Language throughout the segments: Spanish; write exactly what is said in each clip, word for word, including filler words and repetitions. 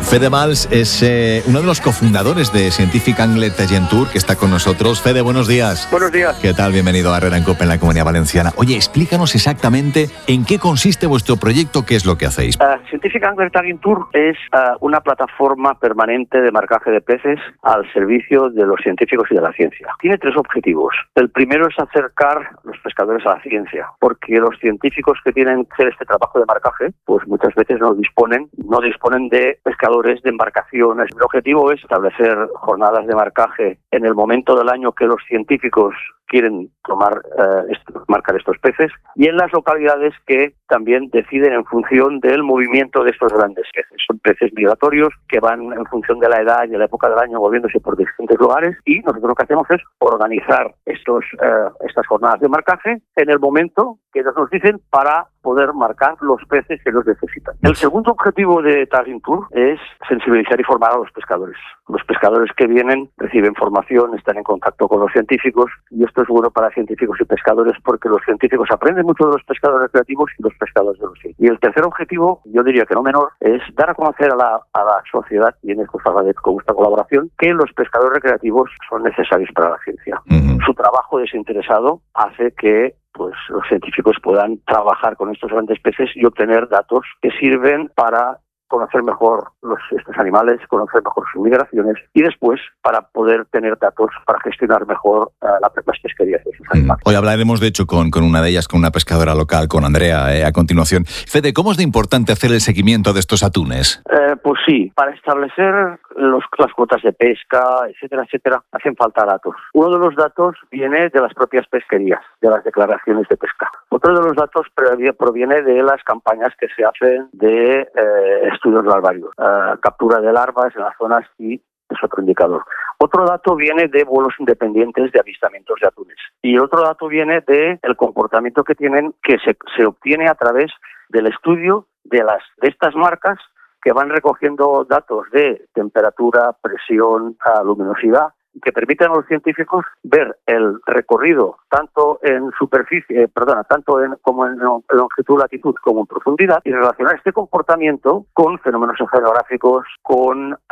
Fede Valls es eh, uno de los cofundadores de Scientific Anglet Agentur, que está con nosotros. Fede, buenos días. Buenos días. ¿Qué tal? Bienvenido a Herrera en Cope en la Comunidad Valenciana. Oye, explícanos exactamente en qué consiste vuestro proyecto, qué es lo que hacéis. Uh, Scientific Anglet Agentur es uh, una plataforma permanente de marcaje de peces al servicio de los científicos y de la ciencia. Tiene tres objetivos. El primero es acercar los pescadores a la ciencia, porque los científicos que tienen que hacer este trabajo de marcaje, pues muchas veces no disponen, no disponen de pescadores de embarcaciones. El objetivo es establecer jornadas de marcaje en el momento del año que los científicos quieren tomar, eh, esto, marcar estos peces, y en las localidades que también deciden en función del movimiento de estos grandes peces. Son peces migratorios que van en función de la edad y de la época del año moviéndose por distintos lugares, y nosotros lo que hacemos es organizar estos, eh, estas jornadas de marcaje en el momento que ellos nos dicen para poder marcar los peces que los necesitan. El segundo objetivo de Tagging Tour es sensibilizar y formar a los pescadores. Los pescadores que vienen reciben formación, están en contacto con los científicos, y esto es bueno para científicos y pescadores porque los científicos aprenden mucho de los pescadores recreativos y los pescadores de los científicos. Y el tercer objetivo, yo diría que no menor, es dar a conocer a la, a la sociedad, y en esto se con esta colaboración, que los pescadores recreativos son necesarios para la ciencia. Uh-huh. Su trabajo desinteresado hace que pues los científicos puedan trabajar con estos grandes peces y obtener datos que sirven para conocer mejor los, estos animales, conocer mejor sus migraciones, y después para poder tener datos para gestionar mejor uh, la, las pesquerías de esos animales. Hoy hablaremos, de hecho, con, con una de ellas, con una pescadora local, con Andrea, eh, a continuación. Fede, ¿cómo es de importante hacer el seguimiento de estos atunes? Eh, pues sí, para establecer los, las cuotas de pesca, etcétera, etcétera, hacen falta datos. Uno de los datos viene de las propias pesquerías, de las declaraciones de pesca. Otro de los datos proviene de las campañas que se hacen de eh, estudios larvarios, uh, captura de larvas en las zonas, y es otro indicador. Otro dato viene de vuelos independientes de avistamientos de atunes. Y otro dato viene de el comportamiento que tienen, que se, se obtiene a través del estudio de las de estas marcas, que van recogiendo datos de temperatura, presión, uh, luminosidad, que permiten a los científicos ver el recorrido tanto en superficie, eh, perdona, tanto en como en longitud, latitud, como en profundidad, y relacionar este comportamiento con fenómenos oceanográficos, con uh,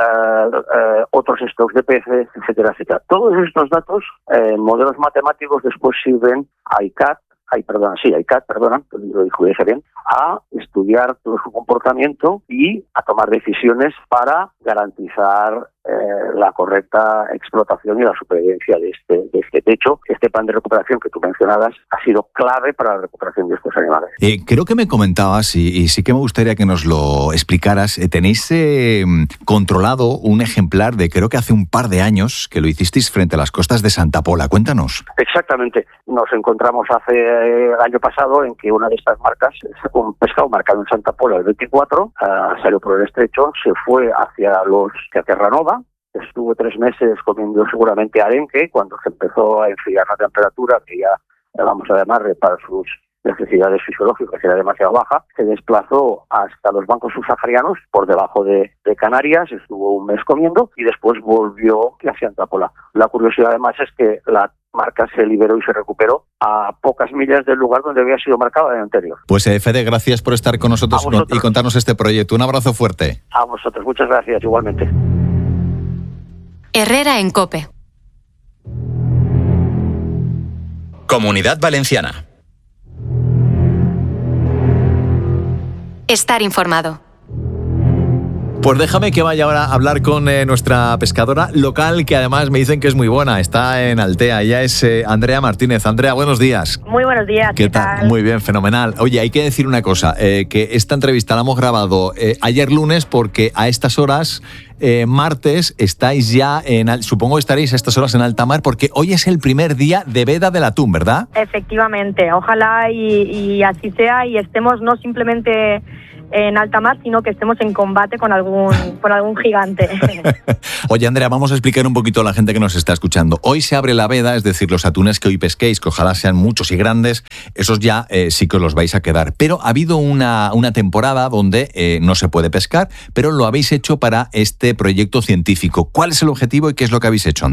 uh, otros stocks de peces, etcétera, etcétera. Todos estos datos, eh, modelos matemáticos, después sirven a I C A T, Ay, perdona, sí, I C A T, perdona, lo dije bien, a estudiar todo su comportamiento y a tomar decisiones para garantizar eh, la correcta explotación y la supervivencia de este, de este techo. Este plan de recuperación que tú mencionabas ha sido clave para la recuperación de estos animales. Eh, creo que me comentabas, y, y sí que me gustaría que nos lo explicaras, eh, tenéis eh, controlado un ejemplar de, creo que hace un par de años, que lo hicisteis frente a las costas de Santa Pola. Cuéntanos. Exactamente. Nos encontramos hace eh, el año pasado en que una de estas marcas, un pescado marcado en Santa Pola el veinticuatro, uh, salió por el estrecho, se fue hacia los hacia Terranova, estuvo tres meses comiendo seguramente arenque. Cuando se empezó a enfriar la temperatura, que ya vamos a llamarle para sus necesidades fisiológicas era demasiado baja, se desplazó hasta los bancos subsaharianos por debajo de, de Canarias, estuvo un mes comiendo y después volvió hacia Santa Pola. La curiosidad además es que la marca se liberó y se recuperó a pocas millas del lugar donde había sido marcada el anterior. Pues eh, Fede, gracias por estar con nosotros y contarnos este proyecto. Un abrazo fuerte. A vosotros, muchas gracias, igualmente. Herrera en Cope. Comunidad Valenciana. Estar informado. Pues déjame que vaya ahora a hablar con eh, nuestra pescadora local, que además me dicen que es muy buena, está en Altea. Ella es eh, Andrea Martínez. Andrea, buenos días. Muy buenos días. ¿Qué, ¿Qué tal? tal? Muy bien, fenomenal. Oye, hay que decir una cosa, eh, que esta entrevista la hemos grabado eh, ayer lunes, porque a estas horas, eh, martes, estáis ya en, supongo que estaréis a estas horas en alta mar, porque hoy es el primer día de veda del atún, ¿verdad? Efectivamente, ojalá y, y así sea, y estemos no simplemente en alta mar, sino que estemos en combate con algún con algún gigante. Oye, Andrea, vamos a explicar un poquito a la gente que nos está escuchando. Hoy se abre la veda, es decir, los atunes que hoy pesquéis, que ojalá sean muchos y grandes, esos ya eh, sí que os los vais a quedar. Pero ha habido una, una temporada donde eh, no se puede pescar, pero lo habéis hecho para este proyecto científico. ¿Cuál es el objetivo y qué es lo que habéis hecho, Andrea?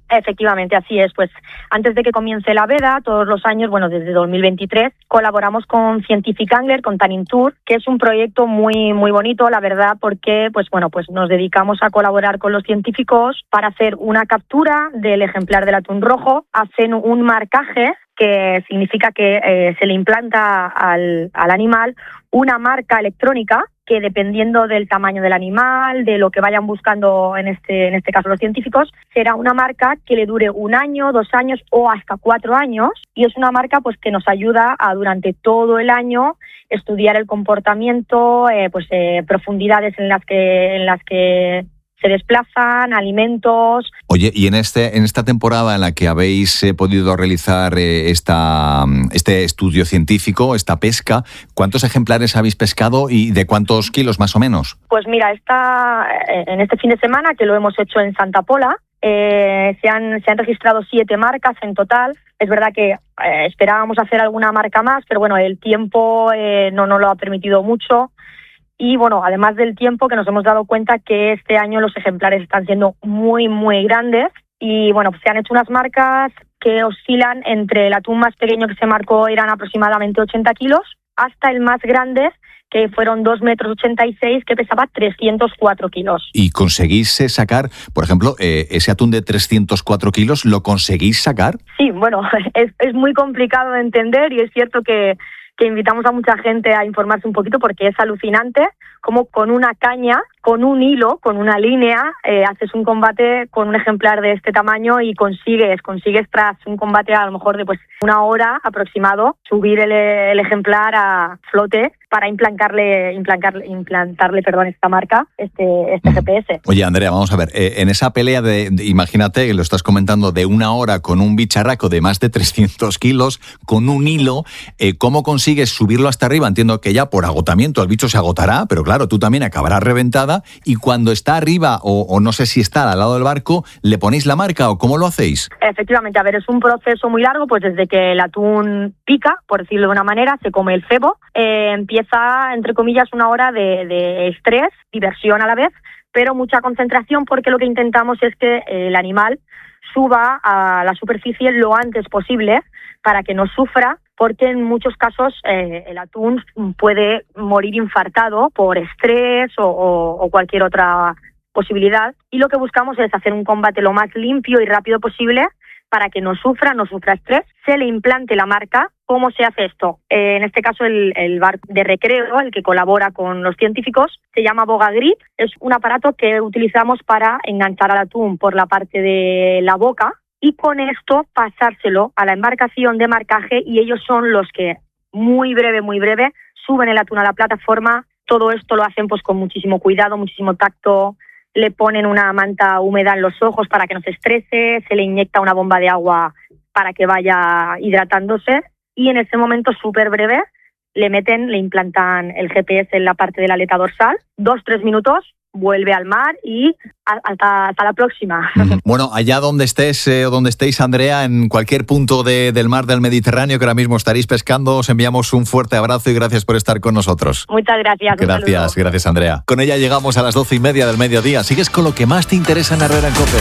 Efectivamente, así es. Pues antes de que comience la veda, todos los años, bueno, desde dos mil veintitrés, colaboramos con Scientific Angler, con Tanning Tour, que es un proyecto muy muy bonito, la verdad, porque pues bueno, pues nos dedicamos a colaborar con los científicos para hacer una captura del ejemplar del atún rojo, hacen un marcaje que significa que eh, se le implanta al, al animal una marca electrónica que, dependiendo del tamaño del animal, de lo que vayan buscando en este en este caso los científicos, será una marca que le dure un año, dos años o hasta cuatro años, y es una marca pues que nos ayuda a durante todo el año estudiar el comportamiento, eh, pues eh, profundidades en las que en las que se desplazan, alimentos. Oye, y en este en esta temporada en la que habéis eh, podido realizar eh, esta este estudio científico, esta pesca, ¿cuántos ejemplares habéis pescado y de cuántos kilos más o menos? Pues mira, esta, en este fin de semana, que lo hemos hecho en Santa Pola, eh, se han se han registrado siete marcas en total. Es verdad que eh, esperábamos hacer alguna marca más, pero bueno, el tiempo eh, no nos lo ha permitido mucho. Y bueno, además del tiempo, que nos hemos dado cuenta que este año los ejemplares están siendo muy, muy grandes. Y bueno, pues se han hecho unas marcas que oscilan entre el atún más pequeño que se marcó, eran aproximadamente ochenta kilos, hasta el más grande, que fueron dos metros ochenta y seis, que pesaba trescientos cuatro kilos. ¿Y conseguís sacar, por ejemplo, eh, ese atún de trescientos cuatro kilos, lo conseguís sacar? Sí, bueno, es, es muy complicado de entender, y es cierto que que invitamos a mucha gente a informarse un poquito, porque es alucinante cómo con una caña, con un hilo, con una línea, eh, haces un combate con un ejemplar de este tamaño y consigues, consigues tras un combate a lo mejor de pues una hora aproximado, subir el, el ejemplar a flote para implantarle, implantarle, implantarle perdón, esta marca, este, este G P S. Oye, Andrea, vamos a ver, eh, en esa pelea de, de, imagínate, lo estás comentando, de una hora con un bicharraco de más de trescientos kilos, con un hilo, eh, ¿cómo consigues subirlo hasta arriba? Entiendo que ya por agotamiento el bicho se agotará, pero claro, tú también acabarás reventada, y cuando está arriba, o, o no sé si está al lado del barco, ¿le ponéis la marca o cómo lo hacéis? Efectivamente, a ver, es un proceso muy largo, pues desde que el atún pica, por decirlo de una manera, se come el cebo, eh, empieza, entre comillas, una hora de, de estrés, diversión a la vez, pero mucha concentración, porque lo que intentamos es que el animal suba a la superficie lo antes posible para que no sufra, porque en muchos casos eh, el atún puede morir infartado por estrés o, o, o cualquier otra posibilidad, y lo que buscamos es hacer un combate lo más limpio y rápido posible para que no sufra, no sufra estrés, se le implante la marca. ¿Cómo se hace esto? Eh, en este caso el, el barco de recreo, el que colabora con los científicos, se llama Boga Grip. Es un aparato que utilizamos para enganchar al atún por la parte de la boca y con esto pasárselo a la embarcación de marcaje, y ellos son los que muy breve, muy breve suben el atún a la plataforma. Todo esto lo hacen pues con muchísimo cuidado, muchísimo tacto. Le ponen una manta húmeda en los ojos para que no se estrese, se le inyecta una bomba de agua para que vaya hidratándose, y en ese momento súper breve le meten, le implantan el G P S en la parte de la aleta dorsal, dos, tres minutos, vuelve al mar y hasta, hasta la próxima. Bueno, allá donde estés eh, o donde estéis, Andrea, en cualquier punto de, del mar del Mediterráneo que ahora mismo estaréis pescando, os enviamos un fuerte abrazo y gracias por estar con nosotros. Muchas gracias. Gracias, gracias, Andrea. Con ella llegamos a las doce y media del mediodía. Sigues con lo que más te interesa en Herrera en COPE.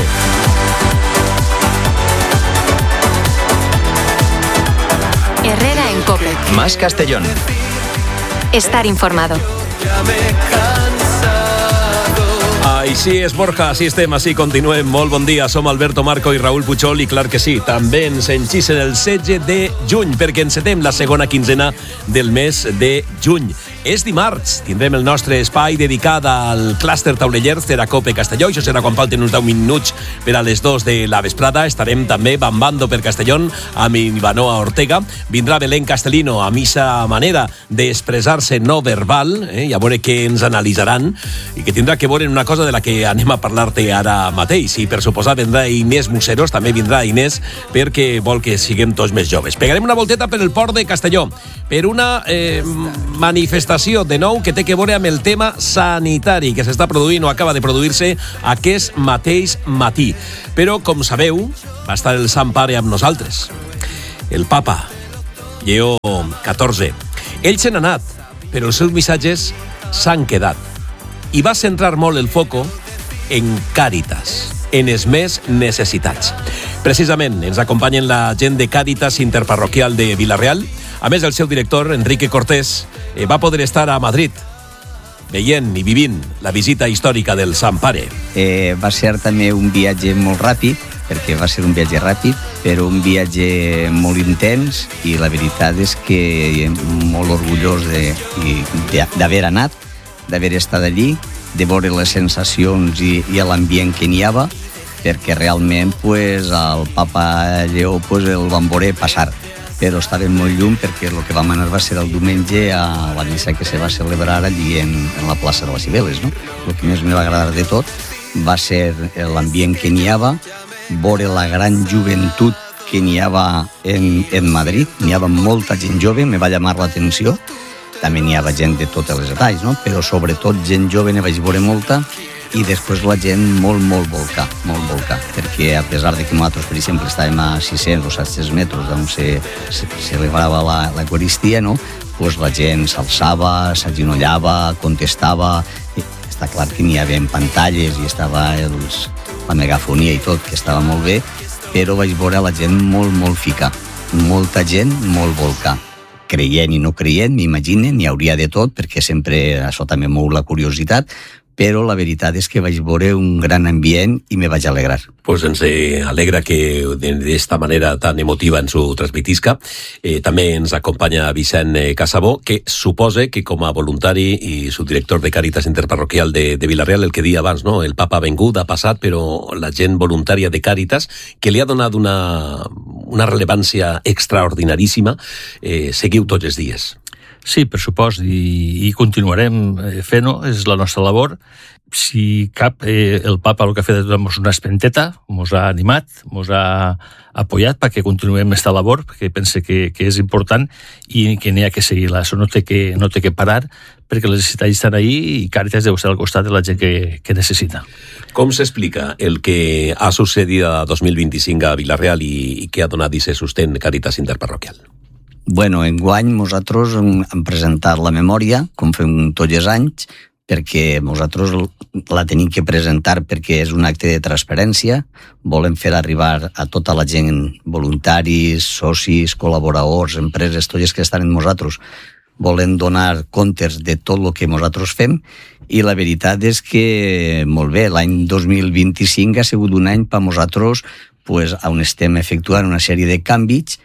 Herrera en COPE. Más Castellón. Estar informado. Així és, Borja, així estem, així continuem. Molt bon dia, som Alberto Marco i Raül Puchol, i clar que sí, també ens enxisen el setze de juny, perquè encetem la segona quinzena del mes de juny. És dimarts, tindrem el nostre espai dedicat al clúster taulellers de la COPE Castelló. Això serà quan falten uns deu minuts per a les dos de la vesprada. Estarem també bambando per Castellón amb Ivanoa Ortega. Vindrà Belén Castellino amb esa manera d'expressar-se no verbal, eh, i a veure què ens analitzaran, i que tindrà que veure una cosa de la que anem a parlar-te ara mateix. I per suposar vindrà Inés Museros, també vindrà Inés, perquè vol que siguem tots més joves. Pegarem una volteta per el port de Castelló, per una eh, manifestació de nou que té que veure amb el tema sanitari que s'està produint o acaba de produir-se aquest mateix matí. Però, com sabeu, va estar el Sant Pare amb nosaltres, el papa Lleó catorze. Ell se n'ha anat, però els seus missatges s'han quedat, i va centrar molt el foco en Càritas, en els més necessitats. Precisament, ens acompanyen la gent de Càritas Interparroquial de Vila-real. A més, el seu director, Enrique Cortés, eh, va poder estar a Madrid veient i vivint la visita històrica del Sant Pare. Eh, va ser també un viatge molt ràpid, perquè va ser un viatge ràpid, però un viatge molt intens, i la veritat és que molt orgullós de, de, d'haver anat, d'haver estat allí, de veure les sensacions i, i l'ambient que n'hi havia, perquè realment pues, el papa Lleó pues, el vam veure passar, però estàvem molt lluny perquè el que vam anar va ser el diumenge a la missa que se va celebrar allí en, en la plaça de les Cibeles, no? El que més me va agradar de tot va ser l'ambient que n'hi havia, veure la gran joventut que n'hi havia en, en Madrid. N'hi havia molta gent jove, me va llamar l'atenció. També n'hi havia gent de tots els detalls, no? Però sobretot gent jove ne vaig veure molta, i després la gent molt, molt volcà, molt volcà, perquè a pesar de que nosaltres, per exemple, estàvem a sis-cents o set-cents metres d'on se, se celebrava la, l'Eucaristia, no? Pues la gent s'alçava, s'agenollava, contestava. Està clar que n'hi havia pantalles i estava els, la megafonia i tot, que estava molt bé, però vaig veure la gent molt, molt ficar. Molta gent, molt volcà. Creient i no creient, m'imaginen, n'hi hauria de tot, perquè sempre això també mou la curiositat, però la veritat és que vaig veure un gran ambient i me vaig alegrar. Pues ens eh, alegra que d'esta manera tan emotiva ens ho transmitisca. Eh, també ens acompanya Vicent eh, Casabó, que supose que com a voluntari i subdirector de Càritas Interparroquial de, de Vila-real, el que dia abans, no? El papa ha vengut, ha passat, però la gent voluntària de Càritas, que li ha donat una, una rellevància extraordinaríssima, eh, seguiu tots els dies. Sí, per supost, i, i continuarem fent-ho, és la nostra labor. Si cap, eh, el papa el que ha fet és donar-nos una espenteta, ens ha animat, ens ha apoyat perquè continuem aquesta labor, perquè pense que, que és important i que n'hi ha que seguir-la. Això no té que, no té que parar, perquè les necessitats estan ahí i Càritas deu estar al costat de la gent que, que necessita. Com s'explica el que ha sucedit a dos mil vint-i-cinc a Vila-real i, i que ha donat i se sostén Càritas Interparroquial? Bueno, enguany nosaltres hem presentat la memòria, com fem tots els anys, perquè nosaltres la tenim que presentar perquè és un acte de transparència. Volem fer arribar a tota la gent, voluntaris, socis, col·laboradors, empreses, tots els que estan amb nosaltres. Volem donar comptes de tot el que nosaltres fem, i la veritat és que, molt bé, l'any dos mil vint-i-cinc ha sigut un any per nosaltres pues, on estem efectuant una sèrie de canvis,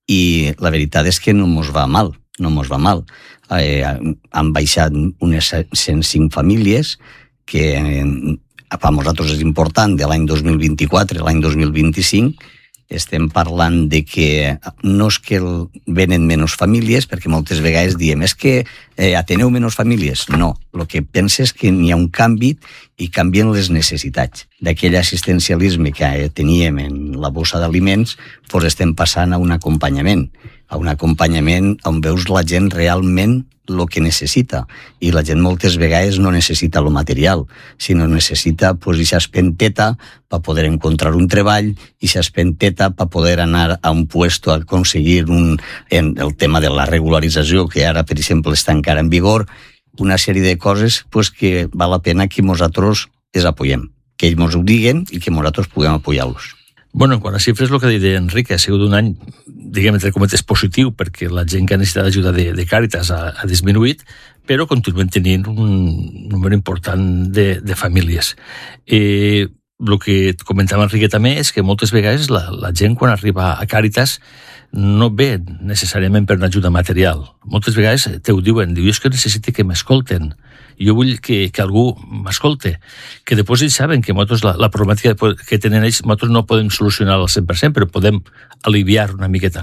i la veritat és que no mos va mal, no mos va mal. Eh, han baixat unes cent cinc famílies, que eh, per nosaltres és important, de l'any dos mil vint-i-quatre a l'any dos mil vint-i-cinc, estem parlant de que no és que venen menys famílies, perquè moltes vegades diem és que eh, ateneu menys famílies. No, el que pensa és que n'hi ha un canvi i canvien les necessitats. D'aquell assistencialisme que teníem en la bossa d'aliments, doncs estem passant a un acompanyament, a un acompanyament on veus la gent realment el que necessita, i la gent moltes vegades no necessita el material, sinó necessita pues, aquesta espenteta per poder encontrar un treball, i aquesta espenteta per poder anar a un puesto a aconseguir un, en el tema de la regularització, que ara, per exemple, està encara en vigor, una sèrie de coses pues, que val la pena que nosaltres els apoyem, que ells ens ho diguen i que nosaltres puguem apoyar-los. Bueno, en quant a xifres, el que deia Enrique, ha sigut un any, diguem, entre cometes, positiu, perquè la gent que ha necessitat ajuda de, de Càritas ha, ha disminuït, però continuem tenint un número important de, de famílies. Eh, el que comentava Enrique també és que moltes vegades la, la gent, quan arriba a Càritas, no ve necessàriament per una ajuda material. Moltes vegades te ho diuen, diu, és que necessito que m'escolten. Jo vull que, que algú m'escolte, que després ells saben que nosaltres la, la problemàtica que tenen ells nosaltres no podem solucionar al cent per cent, però podem aliviar una miqueta.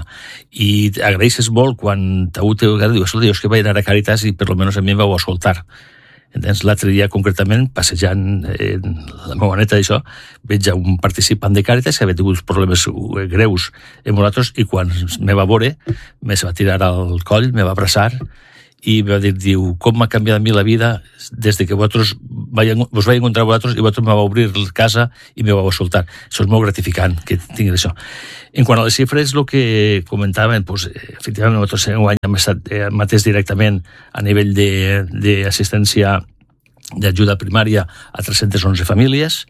I agraeixes molt quan algú te diu, escolta, jo és que vaig anar a Càritas i per almenys a mi em vau escoltar. Entens? L'altre dia, concretament, passejant en la meva neta d'això, veig a un participant de Càritas que havia tingut problemes greus amb nosaltres, i quan me va veure, me se va tirar al coll, me va abraçar, i va dir, diu, com m'ha canviat a mi la vida des de que vosaltres vos vaig encontrar vosaltres i vosaltres me vau obrir casa i me vau escoltar. Això és molt gratificant que tinguin això. En quant a les xifres, el que comentaven, doncs, efectivament, nosaltres en un any hem estat eh, mateix directament a nivell d'assistència d'ajuda primària a tres-centes onze famílies,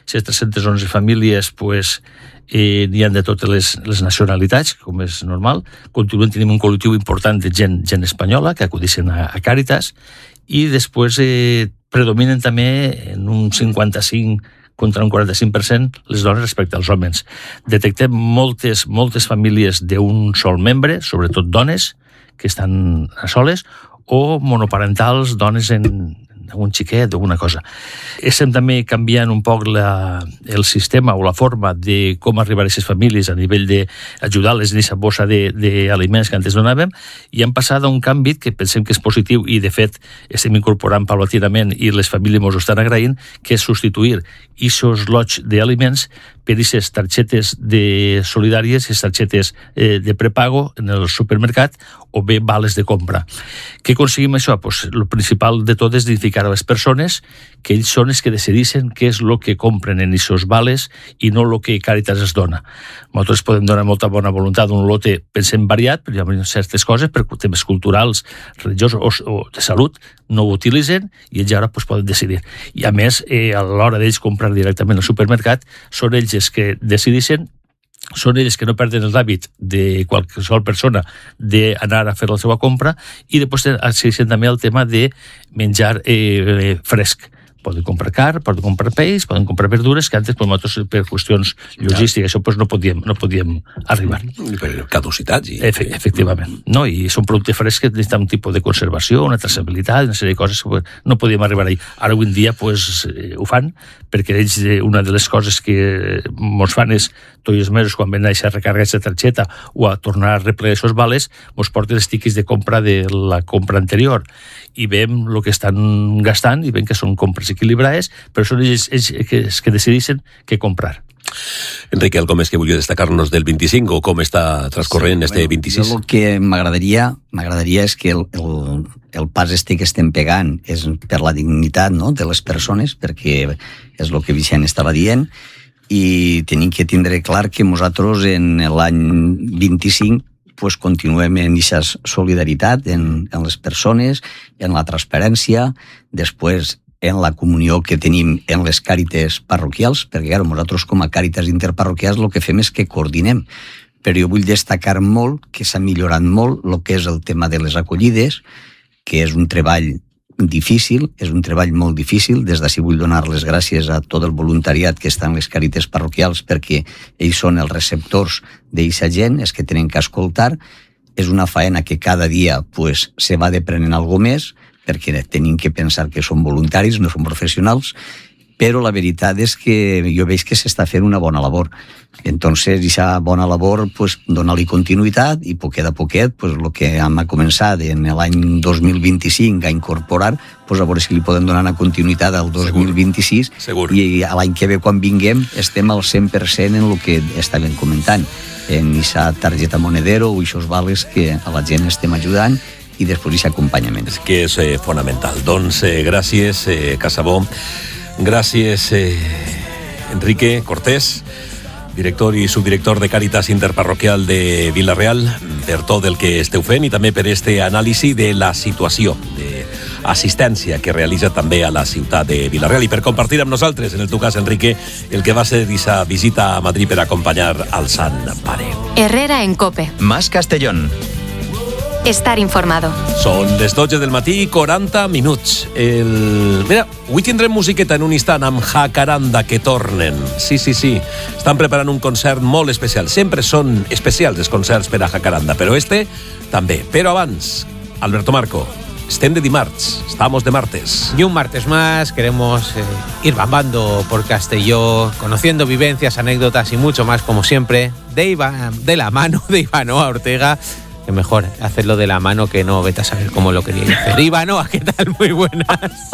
les tres-centes onze famílies pues, eh, n'hi ha de totes les, les nacionalitats, com és normal. Continuem tenint un col·lectiu important de gent, gent espanyola que acudeixen a, a Càritas, i després eh, predominen també en un cinquanta-cinc contra un quaranta-cinc per cent les dones respecte als homes. Detectem moltes, moltes famílies d'un sol membre, sobretot dones, que estan soles, o monoparentals, dones en un xiquet o alguna cosa. Estem també canviant un poc la, el sistema o la forma de com arribar a aquestes famílies a nivell d'ajudar-les en aquesta bossa d'aliments que antes donàvem, i hem passat a un canvi que pensem que és positiu i de fet estem incorporant paulatinament i les famílies ens ho estan agraint, que és substituir aquests lots d'aliments per aquestes targetes de solidàries, aquestes targetes eh, de prepago en el supermercat o bé vales de compra. Què aconseguim això? Pues, el principal de tot és identificar a les persones que ells són els que decideixen què és el que compren en aquests vales i no el que Càritas es dona. Nosaltres podem donar molta bona voluntat d'un lote, pensem variat, però hi ha certes coses, per temes culturals, religiosos o, o de salut, no ho utilitzen i ells ara pues, poden decidir. I a més, eh, a l'hora d'ells comprar directament al supermercat, són ells els que decideixen, són ells que no perden l'hàbit de qualsevol persona d'anar a fer la seva compra, i després accedeixen també al tema de menjar eh, fresc. Poden comprar car, poden comprar peix, poden comprar verdures, que antes, pues, per qüestions logístiques, això pues, no podíem, no podíem arribar. Per caducitats. I... Efe, efectivament. No? I són productes frescs que necessiten un tipus de conservació, una traçabilitat, una sèrie de coses que pues, no podíem arribar ahí. Ara, avui en dia, pues, eh, ho fan, perquè ells, eh, una de les coses que mos fan és, tots els mesos, quan ven a recarregar aquesta targeta o a tornar a replegar aquests vales, mos porten els tiquets de compra de la compra anterior. I veiem el que estan gastant i veiem que són compres equilibrades, però són ells, ells que, que decideixen què comprar. Enrique, algo més que volia destacar-nos del vint-i-cinc o com està transcorrent sí, este bueno, vint-i-sis? Jo el que m'agradaria m'agradaria és que el, el, el pas este que estem pegant és per la dignitat, no?, de les persones, perquè és el que Vicent estava dient, i tenim que tindre clar que nosaltres en l'any vint-i-cinc pues continuem en aquesta solidaritat en, en les persones, en la transparència, després en la comunió que tenim en les càrites parroquials, perquè claro, nosaltres com a càrites interparroquials el que fem és que coordinem. Però jo vull destacar molt que s'ha millorat molt el que és el tema de les acollides, que és un treball difícil, és un treball molt difícil. Des d'ací vull donar les gràcies a tot el voluntariat que està en les càrites parroquials, perquè ells són els receptors d'aquesta gent, és que tenen que escoltar. És una faena que cada dia pues, se va deprenent alguna més, perquè tenim que pensar que són voluntaris, no són professionals, però la veritat és que jo veig que s'està fent una bona labor. Entonces, aquesta bona labor, pues, donar-li continuïtat i poquet a poquet, pues, el que hem començat en l'any dos mil vint-i-cinc a incorporar, pues, a veure si li podem donar una continuïtat al dos mil vint-i-sis. Segur. I l'any que ve, quan vinguem, estem al cent per cent en el que estàvem comentant, en aquesta targeta monedero o aquests vales que a la gent estem ajudant, i després aquest acompanyament. És que és eh, fonamental. Doncs eh, gràcies, eh, Casabó. Gràcies, eh, Enrique Cortés, director i subdirector de Càritas Interparroquial de Vila-real, per tot el que esteu fent i també per este anàlisi de la situació d'assistència que realitza també a la ciutat de Vila-real i per compartir amb nosaltres, en el teu cas, Enrique, el que va ser aquesta visita a Madrid per acompanyar al Sant Pare. Herrera en COPE. Más Castellón. Estar informado. Són les dotze del matí i quaranta minuts. El... Mira, avui tindrem musiqueta en un instant amb Jacaranda, que tornen. Sí, sí, sí. Estan preparant un concert molt especial. Sempre són especials els concerts per a Jacaranda, però este també. Però abans, Alberto Marco, estem de dimarts, estamos de martes. Y un martes más queremos eh, ir bambando por Castelló, conociendo vivencias, anécdotas y mucho más, como siempre, de, Iba, de la mano de Ivanoa Ortega. Que mejor hacerlo de la mano que no, vete a saber cómo lo quería hacer. Ivanoa, ¿qué tal? Muy buenas.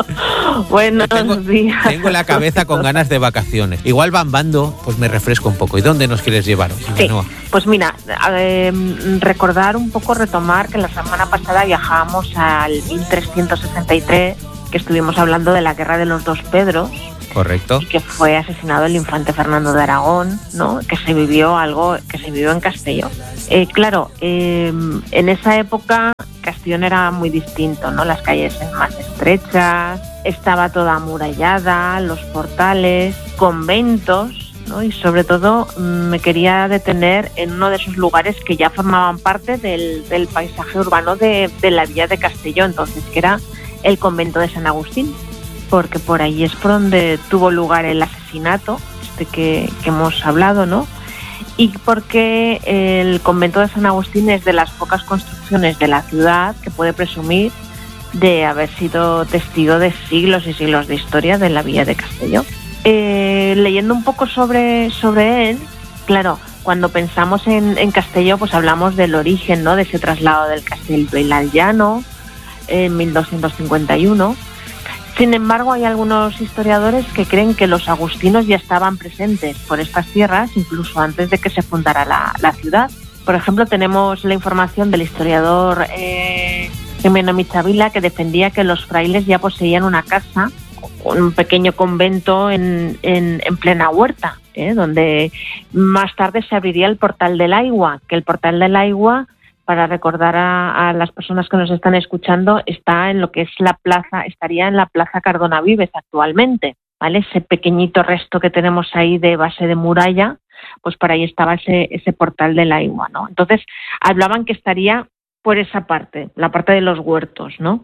Buenos tengo, días. Tengo la cabeza con ganas de vacaciones. Igual bambando, pues me refresco un poco. ¿Y dónde nos quieres llevar, Ivanoa? Sí, pues mira, eh, recordar un poco, retomar que la semana pasada viajábamos al mil trescientos sesenta y tres, que estuvimos hablando de la Guerra de los Dos Pedros, Correcto. Y que fue asesinado el infante Fernando de Aragón, ¿no? Que se vivió algo, que se vivió en Castelló. Eh, claro, eh, en esa época Castellón era muy distinto, ¿no? Las calles eran más estrechas, estaba toda amurallada, los portales, conventos, ¿no? Y sobre todo me quería detener en uno de esos lugares que ya formaban parte del, del paisaje urbano de, de la villa de Castelló, entonces, que era el convento de San Agustín, porque por ahí es por donde tuvo lugar el asesinato, este que, que hemos hablado, ¿no? Y porque el convento de San Agustín es de las pocas construcciones de la ciudad que puede presumir de haber sido testigo de siglos y siglos de historia de la villa de Castelló. Eh, leyendo un poco sobre, sobre él, claro, cuando pensamos en, en Castelló, pues hablamos del origen, ¿no? De ese traslado del Castellbell al llano en mil doscientos cincuenta y uno. Sin embargo, hay algunos historiadores que creen que los agustinos ya estaban presentes por estas tierras incluso antes de que se fundara la, la ciudad. Por ejemplo, tenemos la información del historiador eh, Jimeno Michavila, que defendía que los frailes ya poseían una casa, un pequeño convento en, en, en plena huerta, ¿eh? Donde más tarde se abriría el Portal del Aigua, que el Portal del Aigua, para recordar a, a las personas que nos están escuchando, está en lo que es la plaza, estaría en la Plaza Cardona Vives actualmente, ¿vale? Ese pequeñito resto que tenemos ahí de base de muralla, pues por ahí estaba ese, ese Portal del Aigua, ¿no? Entonces, hablaban que estaría por esa parte, la parte de los huertos, ¿no?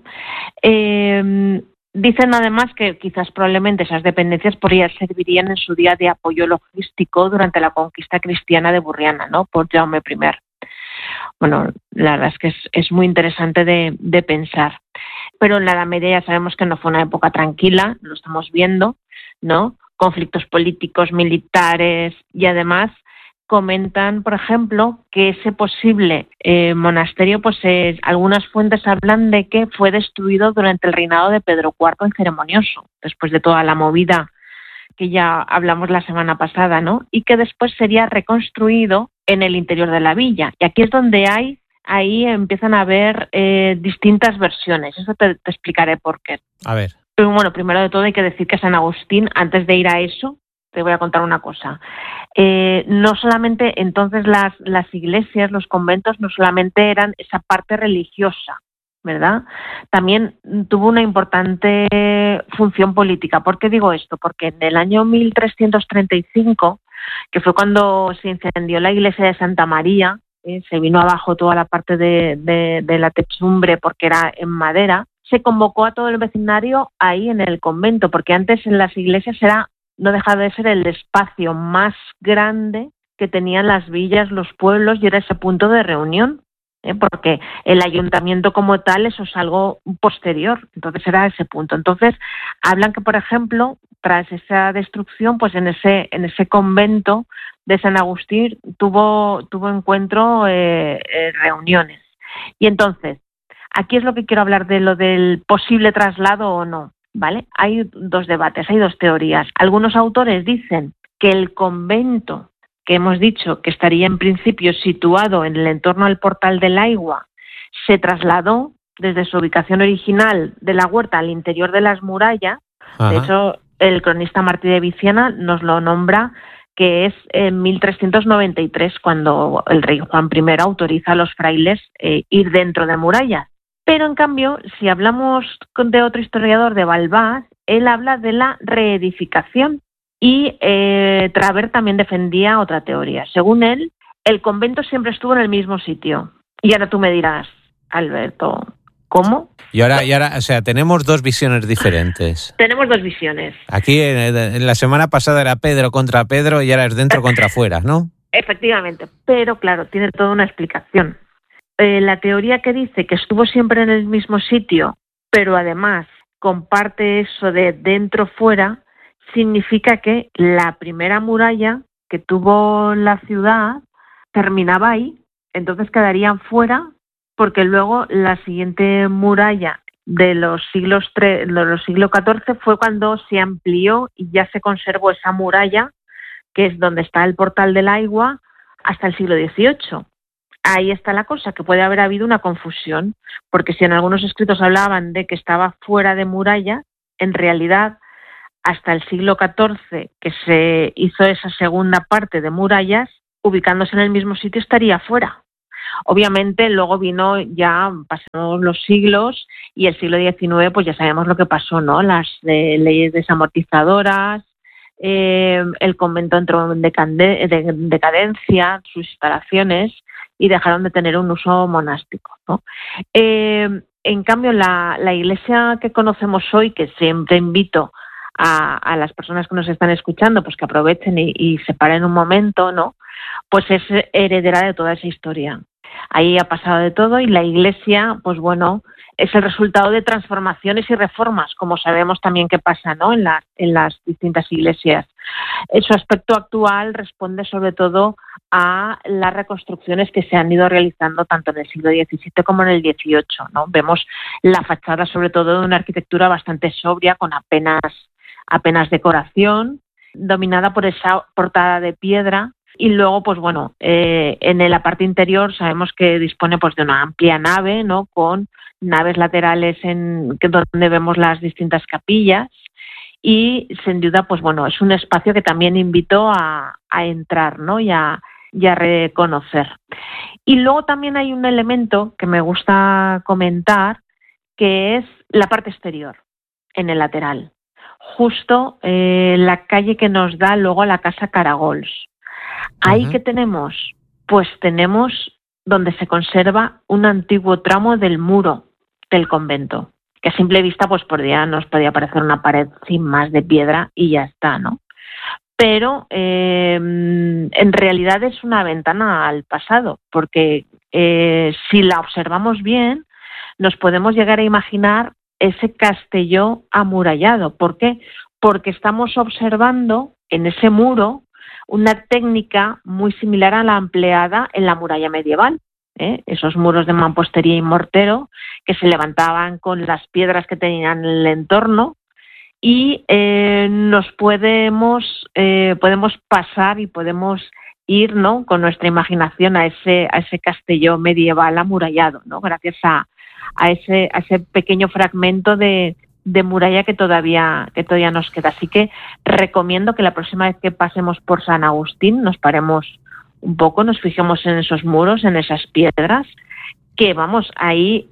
Eh, dicen además que quizás probablemente esas dependencias podrían servirían en su día de apoyo logístico durante la conquista cristiana de Burriana, ¿no? Por Jaume primero. Bueno, la verdad es que es, es muy interesante de, de pensar. Pero en la Edad Media ya sabemos que no fue una época tranquila, lo estamos viendo, ¿no? Conflictos políticos, militares, y además comentan, por ejemplo, que ese posible eh, monasterio, pues eh, algunas fuentes hablan de que fue destruido durante el reinado de Pedro cuarto en Ceremonioso, después de toda la movida que ya hablamos la semana pasada, ¿no? Y que después sería reconstruido en el interior de la villa. Y aquí es donde hay, ahí empiezan a haber eh, distintas versiones. Eso te, te explicaré por qué. A ver. Pero bueno, primero de todo hay que decir que San Agustín, antes de ir a eso, te voy a contar una cosa. Eh, no solamente entonces las, las iglesias, los conventos, no solamente eran esa parte religiosa, ¿verdad? También tuvo una importante función política. ¿Por qué digo esto? Porque en el año mil trescientos treinta y cinco, que fue cuando se incendió la iglesia de Santa María, ¿eh? Se vino abajo toda la parte de, de, de la techumbre porque era en madera, se convocó a todo el vecindario ahí en el convento, porque antes en las iglesias era, no dejaba de ser el espacio más grande que tenían las villas, los pueblos, y era ese punto de reunión. ¿Eh? Porque el ayuntamiento como tal, eso es algo posterior, entonces era ese punto. Entonces hablan que, por ejemplo, tras esa destrucción, pues en ese en ese convento de San Agustín tuvo tuvo encuentro, eh, eh, reuniones. Y entonces, aquí es lo que quiero hablar de lo del posible traslado o no, ¿vale? Hay dos debates, hay dos teorías. Algunos autores dicen que el convento, que hemos dicho que estaría en principio situado en el entorno del Portal del Aigua, se trasladó desde su ubicación original de la huerta al interior de las murallas. Ajá. De hecho, el cronista Martí de Viciana nos lo nombra, que es en mil trescientos noventa y tres cuando el rey Juan primero autoriza a los frailes eh, ir dentro de murallas. Pero en cambio, si hablamos de otro historiador, de Balbás, él habla de la reedificación. Y eh, Traver también defendía otra teoría. Según él, el convento siempre estuvo en el mismo sitio. Y ahora tú me dirás, Alberto, ¿cómo? Y ahora, y ahora, o sea, tenemos dos visiones diferentes. Tenemos dos visiones. Aquí en, en la semana pasada era Pedro contra Pedro y ahora es dentro contra fuera, ¿no? Efectivamente, pero claro, tiene toda una explicación. Eh, la teoría que dice que estuvo siempre en el mismo sitio, pero además comparte eso de dentro-fuera, significa que la primera muralla que tuvo la ciudad terminaba ahí, entonces quedarían fuera, porque luego la siguiente muralla de los siglos tre- de los siglo catorce fue cuando se amplió y ya se conservó esa muralla, que es donde está el Portal del Aigua, hasta el siglo dieciocho. Ahí está la cosa, que puede haber habido una confusión, porque si en algunos escritos hablaban de que estaba fuera de muralla, en realidad hasta el siglo catorce, que se hizo esa segunda parte de murallas, ubicándose en el mismo sitio estaría fuera. Obviamente luego vino, ya pasaron los siglos y el siglo diecinueve pues ya sabemos lo que pasó, ¿no? Las eh, leyes desamortizadoras, eh, el convento entró en decande- de, decadencia, sus instalaciones, y dejaron de tener un uso monástico, ¿no? Eh, en cambio, la, la iglesia que conocemos hoy, que siempre invito a, a las personas que nos están escuchando, pues que aprovechen y, y se paren un momento, ¿no? Pues es heredera de toda esa historia. Ahí ha pasado de todo y la iglesia, pues bueno, es el resultado de transformaciones y reformas, como sabemos también que pasa, ¿no? En las, en las distintas iglesias. En su aspecto actual responde sobre todo a las reconstrucciones que se han ido realizando tanto en el siglo diecisiete como en el dieciocho, ¿no? Vemos la fachada sobre todo de una arquitectura bastante sobria, con apenas, apenas decoración, dominada por esa portada de piedra. Y luego, pues bueno, eh, en la parte interior sabemos que dispone pues de una amplia nave, ¿no? Con naves laterales en que donde vemos las distintas capillas, y sin duda, pues bueno, es un espacio que también invito a, a entrar, ¿no? Y a, y a reconocer. Y luego también hay un elemento que me gusta comentar, que es la parte exterior, en el lateral. Justo eh, la calle que nos da luego a la casa Caragols. Ahí uh-huh. ¿Qué tenemos? Pues tenemos donde se conserva un antiguo tramo del muro del convento, que a simple vista pues podría, nos podía parecer una pared sin más de piedra y ya está, ¿no? Pero eh, en realidad es una ventana al pasado, porque eh, si la observamos bien, nos podemos llegar a imaginar ese castelló amurallado. ¿Por qué? Porque estamos observando en ese muro una técnica muy similar a la empleada en la muralla medieval, ¿eh? Esos muros de mampostería y mortero que se levantaban con las piedras que tenían en el entorno, y eh, nos podemos, eh, podemos pasar y podemos ir, ¿no? Con nuestra imaginación a ese, a ese castelló medieval amurallado, ¿no? Gracias a, a, ese, a ese pequeño fragmento de de muralla que todavía que todavía nos queda. Así que recomiendo que la próxima vez que pasemos por San Agustín nos paremos un poco, nos fijemos en esos muros, en esas piedras, que vamos, ahí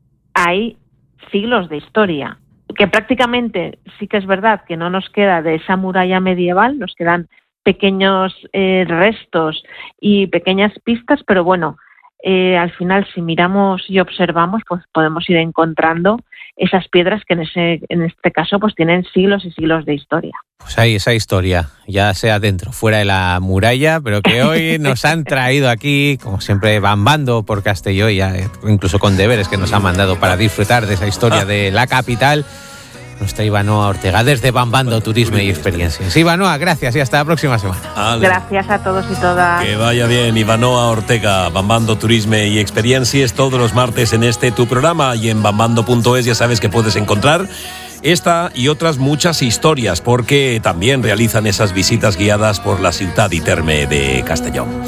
hay siglos de historia, que prácticamente sí que es verdad que no nos queda de esa muralla medieval, nos quedan pequeños eh, restos y pequeñas pistas, pero bueno, eh, al final si miramos y observamos, pues podemos ir encontrando esas piedras que en ese en este caso pues tienen siglos y siglos de historia. Pues ahí esa historia, ya sea dentro, fuera de la muralla, pero que hoy nos han traído aquí, como siempre, bambando por Castelló, ya incluso con deberes que nos han mandado para disfrutar de esa historia de la capital. Nuestra Ivanoa Ortega, desde Bambando Turismo y Experiencias. Ivanoa, gracias y hasta la próxima semana. Ale. Gracias a todos y todas. Que vaya bien, Ivanoa Ortega, Bambando Turismo y Experiencias, todos los martes en este tu programa, y en bambando punto es ya sabes que puedes encontrar esta y otras muchas historias, porque también realizan esas visitas guiadas por la ciudad y terme de Castellón.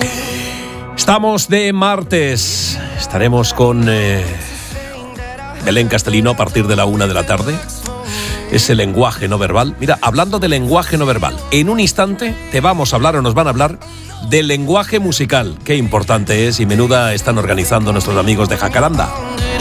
Estamos de martes, estaremos con eh, Belén Castellino a partir de la una de la tarde. Ese lenguaje no verbal. Mira, hablando de lenguaje no verbal, en un instante te vamos a hablar o nos van a hablar del lenguaje musical. Qué importante es y menuda están organizando nuestros amigos de Jacaranda.